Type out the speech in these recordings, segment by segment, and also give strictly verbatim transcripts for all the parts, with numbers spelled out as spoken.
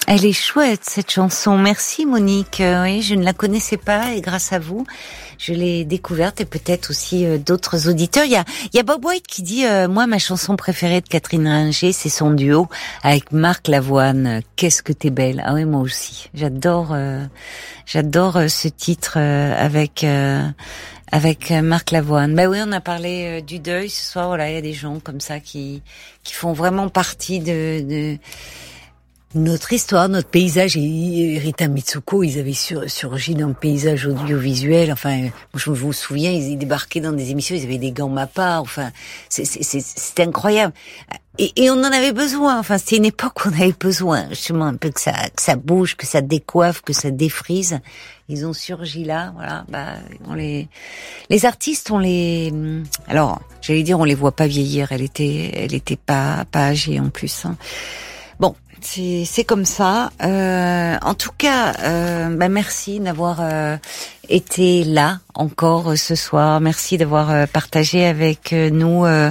Elle est chouette, cette chanson. Merci Monique. Euh, oui, je ne la connaissais pas et grâce à vous, je l'ai découverte et peut-être aussi euh, d'autres auditeurs. Il y a, il y a Bob White qui dit euh, moi, ma chanson préférée de Catherine Ringer, c'est son duo avec Marc Lavoine. Qu'est-ce que t'es belle. Ah oui, moi aussi. J'adore, euh, j'adore euh, ce titre euh, avec euh, avec euh, Marc Lavoine. Bah oui, on a parlé euh, du deuil ce soir. Voilà, il y a des gens comme ça qui qui font vraiment partie de, de notre histoire, notre paysage. Et Rita Mitsuko, ils avaient sur, surgi dans le paysage audiovisuel. Enfin, je me souviens, ils débarquaient dans des émissions, ils avaient des gants Mappa. Enfin, c'est, c'est, c'est, c'était incroyable. Et, et on en avait besoin. Enfin, c'était une époque où on avait besoin, justement, un peu que ça, que ça bouge, que ça décoiffe, que ça défrise. Ils ont surgi là, voilà. Bah, on les, les artistes, on les, alors, j'allais dire, on les voit pas vieillir. Elle était, elle était pas, pas âgée en plus. Hein. Bon. C'est, c'est comme ça. Euh, en tout cas, euh, bah merci d'avoir euh, été là encore euh, ce soir. Merci d'avoir euh, partagé avec euh, nous euh,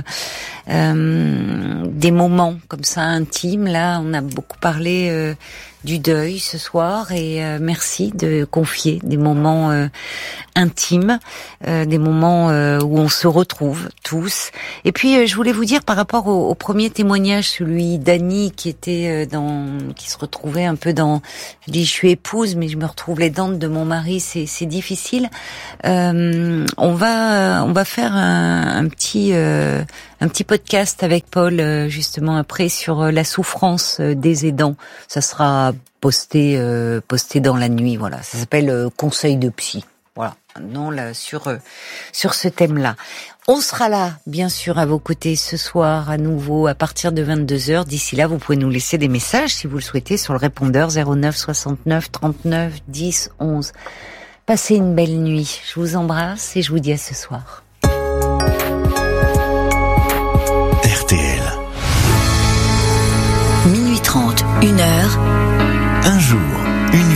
euh, des moments comme ça intimes. Là, on a beaucoup parlé euh, du deuil ce soir et euh, merci de confier des moments euh, intimes, euh, des moments euh, où on se retrouve tous. Et puis, euh, je voulais vous dire par rapport au, au premier témoignage, celui d'Annie qui était euh, dans, qui se retrouvait un peu dans, je dis je suis épouse, mais je me retrouve les dents de mon mari, c'est, c'est difficile. Euh, on va, on va faire un, un petit, euh, un petit podcast avec Paul euh, justement après sur euh, la souffrance euh, des aidants. Ça sera posté, euh, posté dans la nuit. Voilà, ça s'appelle euh, Conseil de psy. Voilà, non là sur euh, sur ce thème-là. On sera là, bien sûr, à vos côtés ce soir à nouveau à partir de vingt-deux heures. D'ici là, vous pouvez nous laisser des messages si vous le souhaitez sur le répondeur zéro neuf soixante-neuf trente-neuf dix onze. Passez une belle nuit. Je vous embrasse et je vous dis à ce soir. R T L. Minuit trente, une heure. Un jour, une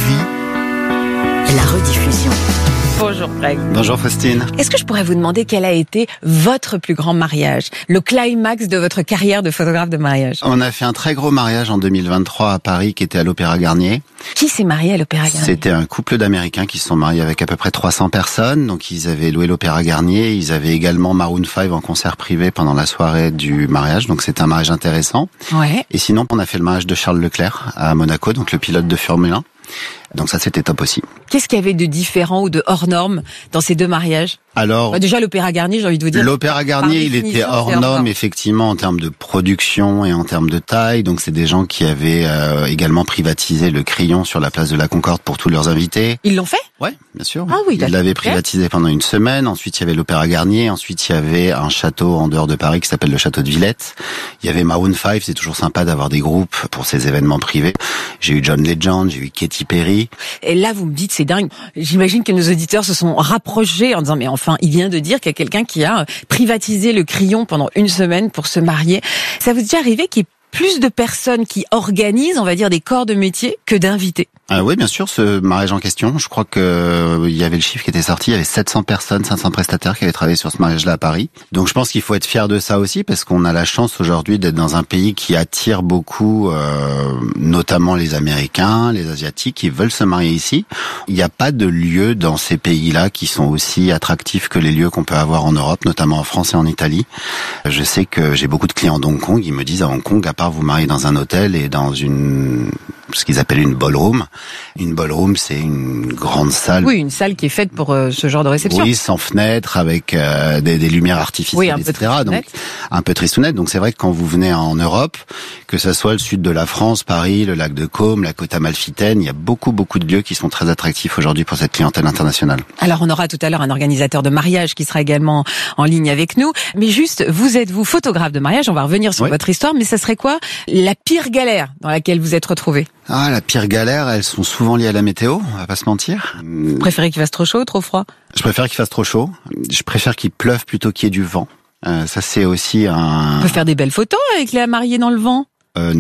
vie. La rediffusion. Bonjour Greg. Bonjour Faustine. Est-ce que je pourrais vous demander quel a été votre plus grand mariage, le climax de votre carrière de photographe de mariage? On a fait un très gros mariage en deux mille vingt-trois à Paris qui était à l'Opéra Garnier. Qui s'est marié à l'Opéra Garnier? C'était un couple d'Américains qui se sont mariés avec à peu près trois cents personnes. Donc ils avaient loué l'Opéra Garnier. Ils avaient également Maroon five en concert privé pendant la soirée du mariage. Donc c'était un mariage intéressant. Ouais. Et sinon, on a fait le mariage de Charles Leclerc à Monaco, donc le pilote de Formule un. Donc ça, c'était top aussi. Qu'est-ce qu'il y avait de différent ou de hors norme dans ces deux mariages? Alors, bah déjà l'Opéra Garnier, j'ai envie de vous dire. L'Opéra Garnier, il était hors norme, effectivement, en termes de production et en termes de taille. Donc c'est des gens qui avaient euh, également privatisé le Crillon sur la place de la Concorde pour tous leurs invités. Ils l'ont fait? Ouais, bien sûr. Ah oui, ils l'avaient privatisé pendant une semaine. Ensuite, il y avait l'Opéra Garnier. Ensuite, il y avait un château en dehors de Paris qui s'appelle le château de Villette. Il y avait Maroon five. C'est toujours sympa d'avoir des groupes pour ces événements privés. J'ai eu John Legend, j'ai eu Katy Perry. Et là, vous me dites, c'est dingue. J'imagine que nos auditeurs se sont rapprochés en disant, mais enfin, il vient de dire qu'il y a quelqu'un qui a privatisé le Crillon pendant une semaine pour se marier. Ça vous est déjà arrivé qu'il y ait plus de personnes qui organisent, on va dire, des corps de métier que d'invités? Ah oui, bien sûr, ce mariage en question, je crois que euh, il y avait le chiffre qui était sorti, il y avait sept cents personnes, cinq cents prestataires qui avaient travaillé sur ce mariage-là à Paris. Donc je pense qu'il faut être fier de ça aussi, parce qu'on a la chance aujourd'hui d'être dans un pays qui attire beaucoup, euh, notamment les Américains, les Asiatiques, qui veulent se marier ici. Il n'y a pas de lieux dans ces pays-là qui sont aussi attractifs que les lieux qu'on peut avoir en Europe, notamment en France et en Italie. Je sais que j'ai beaucoup de clients d'Hong Kong, ils me disent à Hong Kong, à part vous marier dans un hôtel et dans une ce qu'ils appellent une ballroom. Une ballroom, c'est une grande salle. Oui, une salle qui est faite pour euh, ce genre de réception. Oui, sans fenêtre, avec euh, des, des lumières artificielles, oui, un et cetera. Peu donc un peu tristounette. Donc c'est vrai que quand vous venez en Europe, que ça soit le sud de la France, Paris, le lac de Caume, la côte amalfitaine, il y a beaucoup beaucoup de lieux qui sont très attractifs aujourd'hui pour cette clientèle internationale. Alors on aura tout à l'heure un organisateur de mariage qui sera également en ligne avec nous. Mais juste, vous êtes vous photographe de mariage. On va revenir sur oui. votre histoire. Mais ça serait quoi la pire galère dans laquelle vous êtes retrouvé? Ah, la pire galère, elles sont souvent liées à la météo, on va pas se mentir. Vous préférez qu'il fasse trop chaud ou trop froid? Je préfère qu'il fasse trop chaud. Je préfère qu'il pleuve plutôt qu'il y ait du vent. Euh, ça, c'est aussi un... On peut faire des belles photos avec la mariée dans le vent? Euh, non.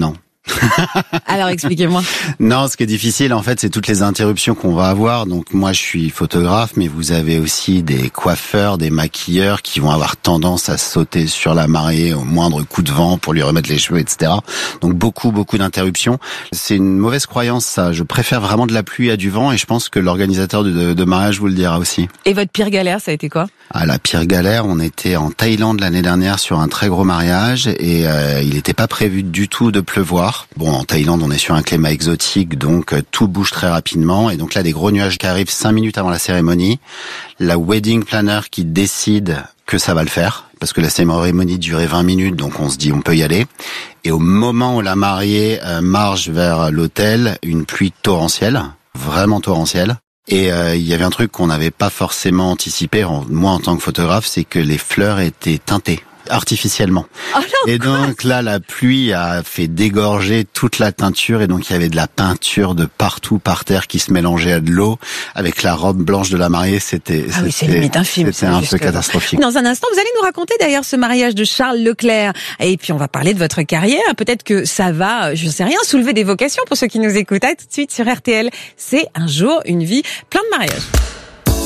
Alors expliquez-moi. Non, ce qui est difficile, en fait, c'est toutes les interruptions qu'on va avoir. Donc moi, je suis photographe, mais vous avez aussi des coiffeurs, des maquilleurs qui vont avoir tendance à sauter sur la mariée au moindre coup de vent pour lui remettre les cheveux, et cetera. Donc beaucoup, beaucoup d'interruptions. C'est une mauvaise croyance, ça. Je préfère vraiment de la pluie à du vent, et je pense que l'organisateur de, de mariage vous le dira aussi. Et votre pire galère, ça a été quoi? Ah, la pire galère, on était en Thaïlande l'année dernière sur un très gros mariage, et euh, il n'était pas prévu du tout de pleuvoir. Bon, en Thaïlande, on est sur un climat exotique, donc euh, tout bouge très rapidement. Et donc là, des gros nuages qui arrivent cinq minutes avant la cérémonie. La wedding planner qui décide que ça va le faire, parce que la cérémonie durait vingt minutes, donc on se dit on peut y aller. Et au moment où la mariée euh, marche vers l'hôtel, une pluie torrentielle, vraiment torrentielle. Et euh, il y avait un truc qu'on n'avait pas forcément anticipé, moi en tant que photographe, c'est que les fleurs étaient teintées artificiellement. Oh non, et donc là, la pluie a fait dégorger toute la teinture, et donc il y avait de la peinture de partout par terre qui se mélangeait à de l'eau avec la robe blanche de la mariée. C'était, ah oui, c'est limite un film. C'était un peu catastrophique. Dans un instant, vous allez nous raconter d'ailleurs ce mariage de Charles Leclerc, et puis on va parler de votre carrière. Peut-être que ça va, je sais rien, soulever des vocations pour ceux qui nous écoutent. À tout de suite sur R T L. C'est un jour, une vie, plein de mariages.